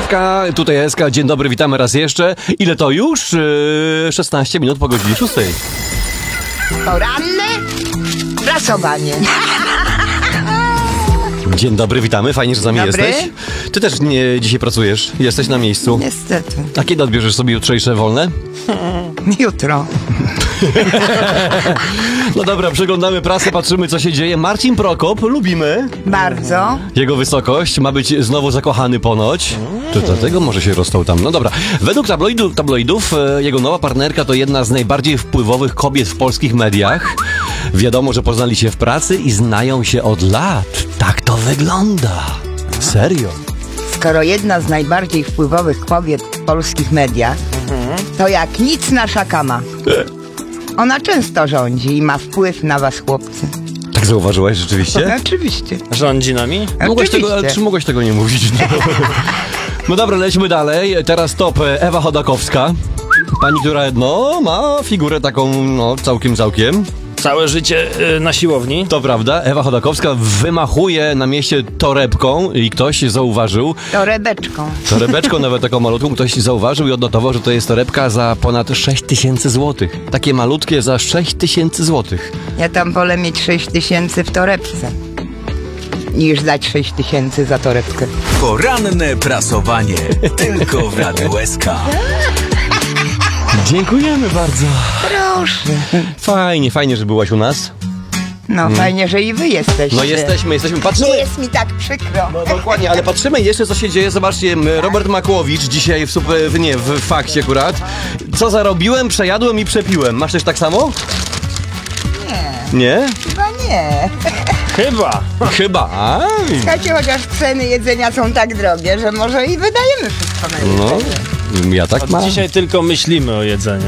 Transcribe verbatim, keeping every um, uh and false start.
Stawka, tutaj Eska, dzień dobry, witamy raz jeszcze. Ile to już? Yy, szesnaście minut po godzinie szóstej. Poranne prasowanie. Dzień dobry, witamy, fajnie, że z nami Dobry. jesteś. Ty też nie dzisiaj pracujesz, jesteś na miejscu. Niestety. A kiedy odbierzesz sobie jutrzejsze wolne? Jutro. No dobra, przeglądamy prasę, patrzymy co się dzieje. Marcin Prokop, lubimy. Bardzo. Jego wysokość ma być znowu zakochany ponoć. To dlatego może się rozstał tam. No dobra. Według tabloidu, tabloidów e, jego nowa partnerka to jedna z najbardziej wpływowych kobiet w polskich mediach. Wiadomo, że poznali się w pracy i znają się od lat. Tak to wygląda. Serio. Skoro jedna z najbardziej wpływowych kobiet w polskich mediach, to jak nic nasza kama. Ona często rządzi i ma wpływ na was, chłopcy. Tak zauważyłeś rzeczywiście? Oczywiście. Rządzi nami? Mogłeś tego, ale Oczywiście. czy mogłeś tego nie mówić? No, no dobra, lećmy dalej. Teraz top Ewa Chodakowska. Pani, która no, ma figurę taką no, całkiem, całkiem. Całe życie y, na siłowni. To prawda, Ewa Chodakowska wymachuje na mieście torebką i ktoś zauważył, Torebeczką. torebeczką nawet taką malutką, ktoś zauważył i odnotował, że to jest torebka za ponad sześć tysięcy złotych. Takie malutkie za sześć tysięcy złotych. Ja tam wolę mieć sześć tysięcy w torebce, niż dać sześć tysięcy za torebkę. Poranne prasowanie. Tylko w Radiu S K. Dziękujemy bardzo. Proszę. Fajnie, fajnie, że byłaś u nas. No fajnie, że i wy jesteście. No jesteśmy, jesteśmy, Nie patrzymy. jest mi tak przykro. No dokładnie, ale patrzymy jeszcze co się dzieje. Zobaczcie, m, Robert Makłowicz dzisiaj w, super, w, nie, w fakcie akurat. Co zarobiłem, przejadłem i przepiłem. Masz też tak samo? Nie, Nie? chyba nie. Chyba. Chyba. A, Słuchajcie, chociaż ceny jedzenia są tak drogie, że może i wydajemy wszystko na no, jedzenie. ja tak Od mam. dzisiaj tylko myślimy o jedzeniu.